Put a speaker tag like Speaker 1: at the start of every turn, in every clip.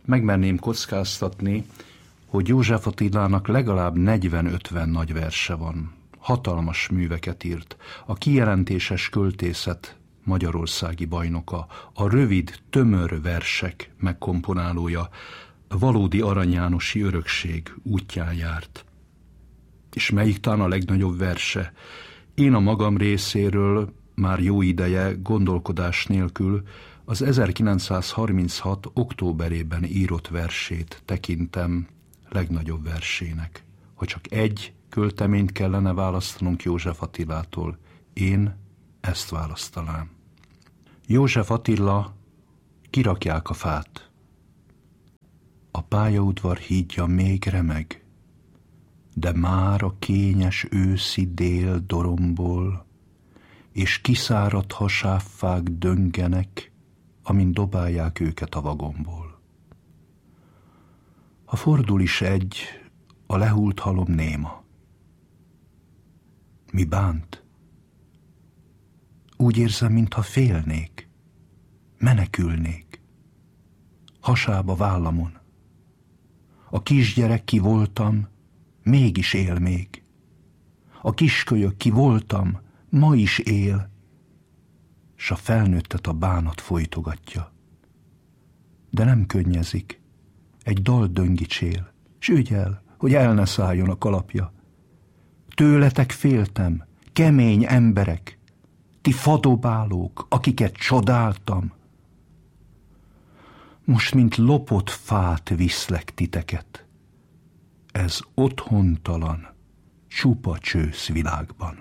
Speaker 1: megmerném kockáztatni, hogy József Attilának legalább 40-50 nagy verse van. Hatalmas műveket írt. A kijelentéses költészet magyarországi bajnoka, a rövid, tömör versek megkomponálója, valódi Arany Jánosi örökség útján járt. És melyik talán a legnagyobb verse? Én a magam részéről már jó ideje, gondolkodás nélkül az 1936. októberében írott versét tekintem legnagyobb versének. Ha csak egy költeményt kellene választanunk József Attilától, én ezt választanám. József Attila, kirakják a fát. A pályaudvar hídja még remeg, de már a kényes őszi dél dorombol, és kiszáradt hasáffák döngenek, amint dobálják őket a vagomból. Ha fordul is egy, a lehult halom néma. Mi bánt? Úgy érzem, mintha félnék, menekülnék, hasába vállamon. A kisgyerek, ki voltam, mégis él még. A kiskölyök, ki voltam, ma is él, s a felnőttet a bánat folytogatja. De nem könnyezik, egy dal döngicsél, s ügyel, hogy el ne szálljon a kalapja. Tőletek féltem, kemény emberek, ti fadobálók, akiket csodáltam. Most, mint lopott fát viszlek titeket, ez otthontalan, csupa csősz világban.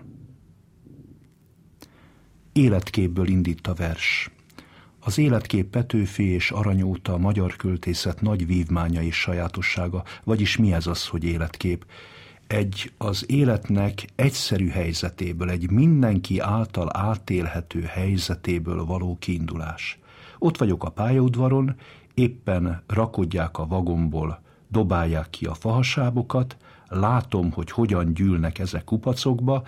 Speaker 1: Életképből indít a vers. Az életkép Petőfi és Aranyóta a magyar költészet nagy vívmánya és sajátossága, vagyis mi ez az, hogy életkép? Egy az életnek egyszerű helyzetéből, egy mindenki által átélhető helyzetéből való kiindulás. Ott vagyok a pályaudvaron, éppen rakodják a vagomból, dobálják ki a fahasábokat, látom, hogy hogyan gyűlnek ezek kupacokba.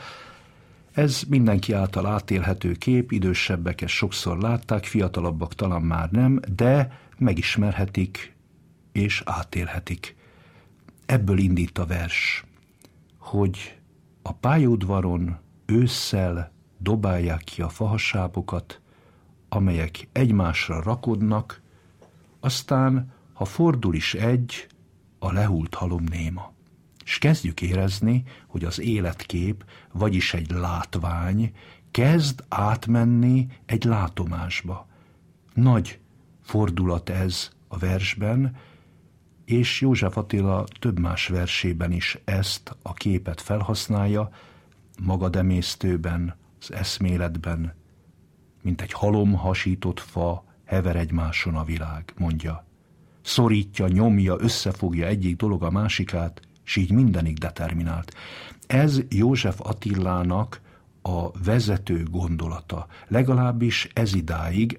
Speaker 1: Ez mindenki által átélhető kép, idősebbek ezt sokszor látták, fiatalabbak talán már nem, de megismerhetik és átélhetik. Ebből indít a vers, hogy a pályaudvaron ősszel dobálják ki a fahasábokat, amelyek egymásra rakodnak, aztán, ha fordul is egy, a lehult halom néma. És kezdjük érezni, hogy az életkép, vagyis egy látvány, kezd átmenni egy látomásba. Nagy fordulat ez a versben, és József Attila több más versében is ezt a képet felhasználja, magademésztőben, az eszméletben, mint egy halomhasított fa, hever egymáson a világ, mondja. Szorítja, nyomja, összefogja egyik dolog a másikát, s így mindenig determinált. Ez József Attilának a vezető gondolata, legalábbis ez idáig,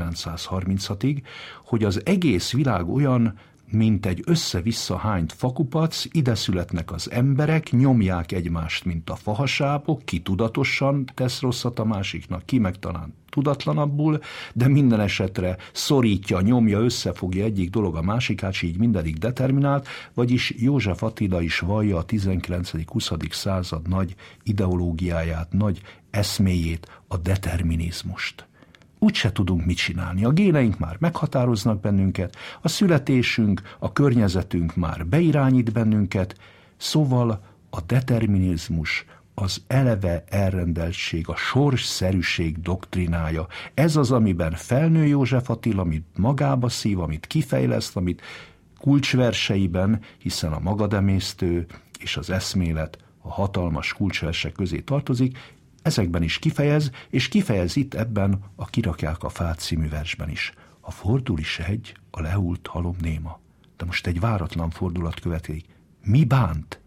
Speaker 1: 1936-ig, hogy az egész világ olyan, mint egy össze-vissza hányt fakupac, ide születnek az emberek, nyomják egymást, mint a fahasábok, ki tudatosan tesz rosszat a másiknak, ki meg talán tudatlanabbul, de minden esetre szorítja, nyomja, összefogja egyik dolog a másikát, és így mindenig determinált, vagyis József Attila is vallja a 19.-20. század nagy ideológiáját, nagy eszméjét, a determinizmust. Úgyse tudunk mit csinálni. A géneink már meghatároznak bennünket, a születésünk, a környezetünk már beirányít bennünket, szóval a determinizmus, az eleve elrendeltség, a sorsszerűség doktrinája. Ez az, amiben felnő József Attila, amit magába szív, amit kifejleszt, amit kulcsverseiben, hiszen a magademésztő és az eszmélet a hatalmas kulcsversek közé tartozik, ezekben is kifejez, és kifejez itt ebben a Kirakják a fát című versben is. Ha fordul is egy, a lehult halom néma. De most egy váratlan fordulat következik. Mi bánt?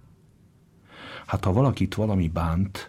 Speaker 1: Hát ha valakit valami bánt,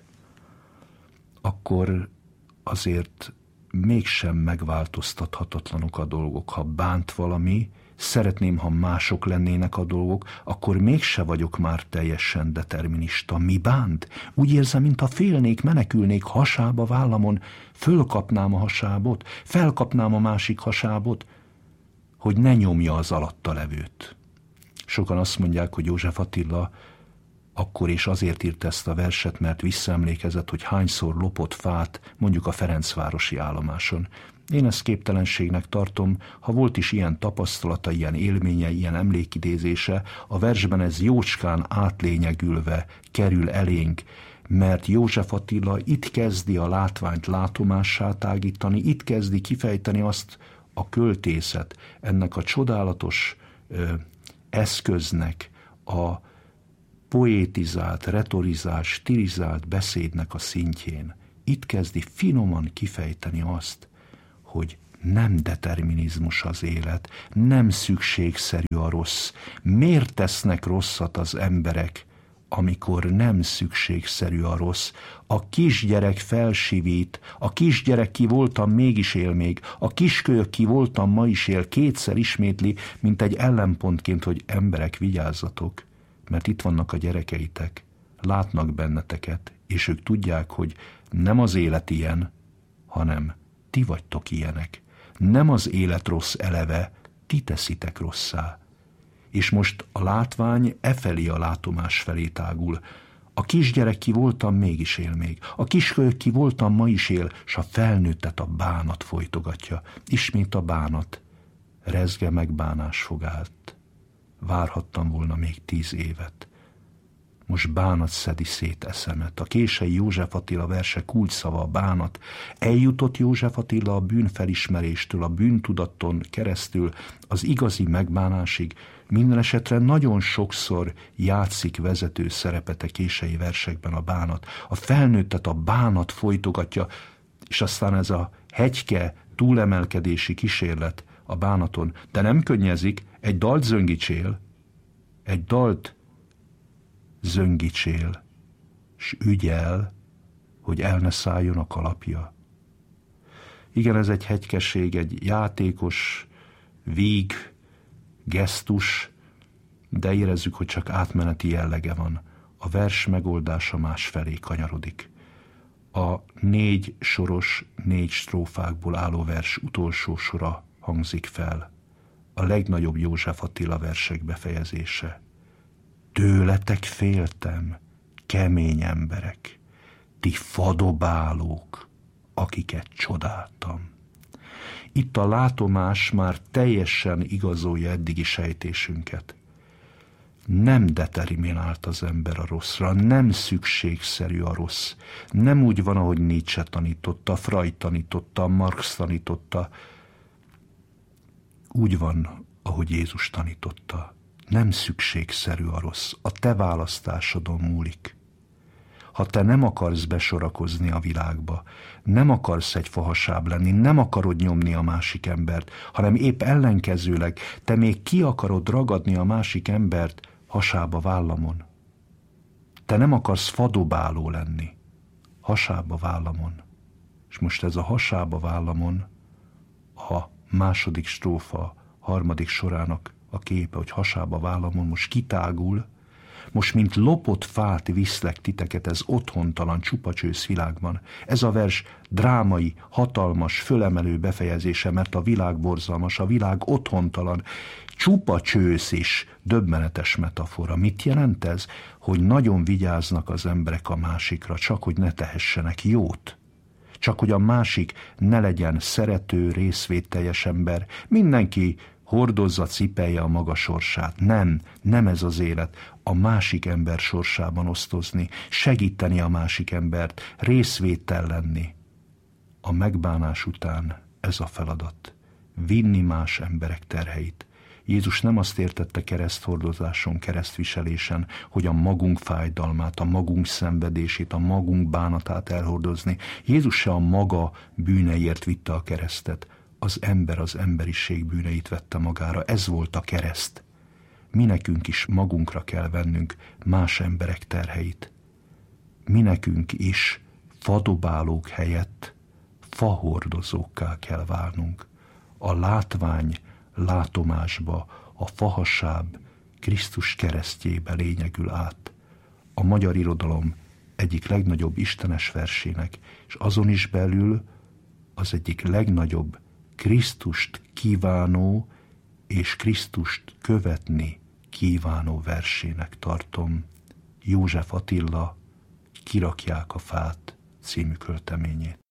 Speaker 1: akkor azért mégsem megváltoztathatatlanok a dolgok. Ha bánt valami, szeretném, ha mások lennének a dolgok, akkor mégse vagyok már teljesen determinista. Mi bánt? Úgy érzem, mintha félnék, menekülnék hasába vállamon, fölkapnám a hasábot, felkapnám a másik hasábot. hogy ne nyomja az alatta levőt. Sokan azt mondják, hogy József Attila akkor és azért írt ezt a verset, mert visszaemlékezett, hogy hányszor lopott fát, mondjuk a Ferencvárosi állomáson. Én ezt képtelenségnek tartom, ha volt is ilyen tapasztalata, ilyen élménye, ilyen emlékidézése, a versben ez jócskán átlényegülve kerül elénk, mert József Attila itt kezdi a látványt látomássá tágítani, itt kezdi kifejteni azt a költészet, ennek a csodálatos eszköznek, a poétizált, retorizált, stilizált beszédnek a szintjén. Itt kezdi finoman kifejteni azt, hogy nem determinizmus az élet, nem szükségszerű a rossz. Miért tesznek rosszat az emberek, amikor nem szükségszerű a rossz? A kisgyerek felsivít, a kisgyerek ki voltam, mégis él még, a kiskölyök ki voltam, ma is él, kétszer ismétli, mint egy ellenpontként, hogy emberek, vigyázzatok, mert itt vannak a gyerekeitek, látnak benneteket, és ők tudják, hogy nem az élet ilyen, hanem ti vagytok ilyenek. Nem az élet rossz eleve, ti teszitek rosszá. És most a látvány efelé a látomás felé tágul. A kisgyerek ki voltam, mégis él még. A kiskölyök ki voltam, ma is él, s a felnőttet a bánat folytogatja. Ismét a bánat. Rezge megbánás fog át. Várhattam volna még 10 évet. Most bánat szedi szét eszemet. A kései József Attila verse kulcsszava a bánat. Eljutott József Attila a bűnfelismeréstől, a bűntudaton keresztül az igazi megbánásig. Minden esetre nagyon sokszor játszik vezető szerepet a kései versekben a bánat. A felnőttet a bánat folytogatja, és aztán ez a hegyke túlemelkedési kísérlet a bánaton. De nem könnyezik, egy dalt zöngicsél, egy dalt zöngicsél, s ügyel, hogy el ne szálljon a kalapja. Igen, ez egy hegykeség, egy játékos, víg, gesztus, de érezzük, hogy csak átmeneti jellege van. A vers megoldása másfelé kanyarodik. A 4 soros, 4 strófákból álló vers utolsó sora hangzik fel. A legnagyobb József Attila versek befejezése. Tőletek féltem, kemény emberek, ti fadobálók, akiket csodáltam. Itt a látomás már teljesen igazolja eddigi sejtésünket. Nem determinált az ember a rosszra, nem szükségszerű a rossz. Nem úgy van, ahogy Nietzsche tanította, Freud tanította, Marx tanította. Úgy van, ahogy Jézus tanította. Nem szükségszerű a rossz, a te választásodon múlik. Ha te nem akarsz besorakozni a világba, nem akarsz egy fahasáb lenni, nem akarod nyomni a másik embert, hanem épp ellenkezőleg te még ki akarod ragadni a másik embert hasába vállamon. Te nem akarsz fadobáló lenni, hasába vállamon. És most ez a hasába vállamon a második strófa, harmadik sorának a képe, hogy hasába vállamon most kitágul, most mint lopott fát viszlek titeket ez otthontalan csupacsősz világban. Ez a vers drámai, hatalmas, fölemelő befejezése, mert a világ borzalmas, a világ otthontalan, csupacsősz is döbbenetes metafora. Mit jelent ez? Hogy nagyon vigyáznak az emberek a másikra, csak hogy ne tehessenek jót. Csak hogy a másik ne legyen szerető, részvételjes ember. Mindenki hordozza, cipelje a maga sorsát. Nem ez az élet. A másik ember sorsában osztozni, segíteni a másik embert, részvétel lenni. A megbánás után ez a feladat. Vinni más emberek terheit. Jézus nem azt értette kereszthordozáson, keresztviselésen, hogy a magunk fájdalmát, a magunk szenvedését, a magunk bánatát elhordozni. Jézus se a maga bűneiért vitte a keresztet. Az ember az emberiség bűneit vette magára. Ez volt a kereszt. Mi nekünk is magunkra kell vennünk más emberek terheit. Mi nekünk is fadobálók helyett fahordozókká kell válnunk. A látvány látomásba, a fahasáb Krisztus keresztjébe lényegül át. A magyar irodalom egyik legnagyobb istenes versének, és azon is belül az egyik legnagyobb Krisztust kívánó és Krisztust követni kívánó versének tartom József Attila Kirakják a fát című költeményét.